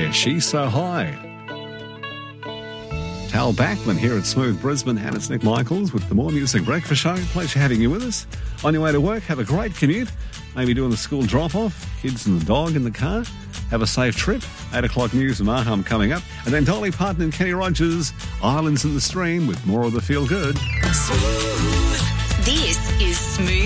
Yeah, She's So High. Tal Bachman here at Smooth Brisbane, and it's Nick Michaels with the More Music Breakfast Show. Pleasure having you with us. On your way to work, have a great commute. Maybe doing the school drop-off, kids and the dog in the car. Have a safe trip. 8 o'clock news from Aham coming up. And then Dolly Parton and Kenny Rogers, Islands in the Stream with more of the feel-good. This is Smooth